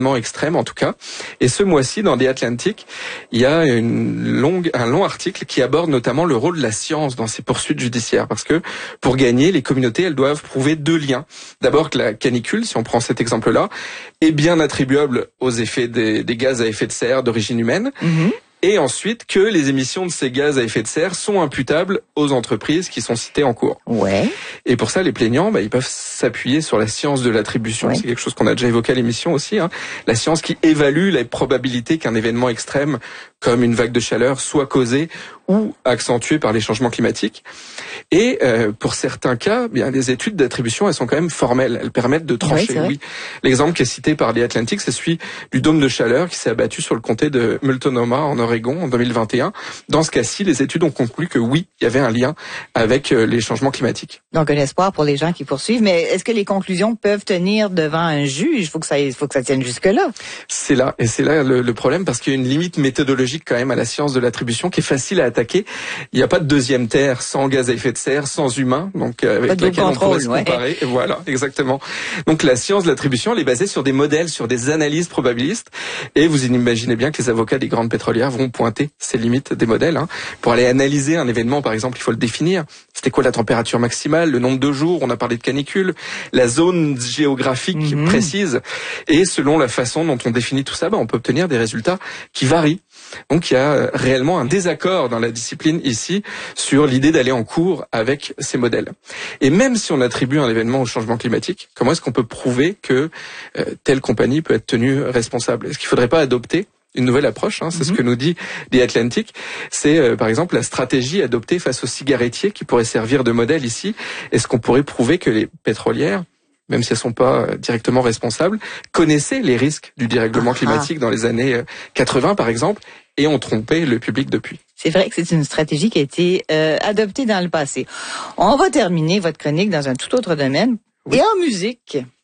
extrême en tout cas. Et ce mois-ci, dans The Atlantic, il y a un long article qui aborde notamment le rôle de la science dans ces poursuites judiciaires. Parce que pour gagner, les communautés, elles doivent prouver deux liens. D'abord que la canicule, si on prend cet exemple-là, est bien attribuable aux effets des gaz à effet de serre d'origine humaine. Et ensuite que les émissions de ces gaz à effet de serre sont imputables aux entreprises qui sont citées en cours. Ouais. Et pour ça, les plaignants, ils peuvent s'appuyer sur la science de l'attribution. Ouais. C'est quelque chose qu'on a déjà évoqué à l'émission aussi. La science qui évalue la probabilité qu'un événement extrême, comme une vague de chaleur, soit causé ou accentué par les changements climatiques. Et pour certains cas, les études d'attribution, elles sont quand même formelles. Elles permettent de trancher. Oui. L'exemple qui est cité par The Atlantic, c'est celui du dôme de chaleur qui s'est abattu sur le comté de Multnomah en Oregon en 2021. Dans ce cas-ci, les études ont conclu que oui, il y avait un lien avec les changements climatiques. Donc un espoir pour les gens qui poursuivent. Mais est-ce que les conclusions peuvent tenir devant un juge? Il faut que ça tienne jusque-là. C'est là le problème, parce qu'il y a une limite méthodologique quand même à la science de l'attribution qui est facile à attaquer. Il n'y a pas de deuxième terre sans gaz à effet de serre, sans humain, donc avec laquelle on pourrait se comparer. Ouais. Voilà, exactement. Donc la science de l'attribution, elle est basée sur des modèles, sur des analyses probabilistes. Et vous imaginez bien que les avocats des grandes pétrolières vont pointer ces limites des modèles. Pour aller analyser un événement, par exemple, il faut le définir. C'était quoi la température maximale, le nombre de jours, on a parlé de canicule, la zone géographique précise. Et selon la façon dont on définit tout ça, on peut obtenir des résultats qui varient. Donc il y a réellement un désaccord dans la discipline ici sur l'idée d'aller en cours avec ces modèles. Et même si on attribue un événement au changement climatique, comment est-ce qu'on peut prouver que telle compagnie peut être tenue responsable? Est-ce qu'il ne faudrait pas adopter une nouvelle approche, c'est ce que nous dit The Atlantic. C'est par exemple la stratégie adoptée face aux cigarettiers qui pourrait servir de modèle ici. Est-ce qu'on pourrait prouver que les pétrolières, même si elles sont pas directement responsables, connaissaient les risques du dérèglement climatique dans les années 80 par exemple, et ont trompé le public depuis? C'est vrai que c'est une stratégie qui a été adoptée dans le passé. On va terminer votre chronique dans un tout autre domaine, et en musique.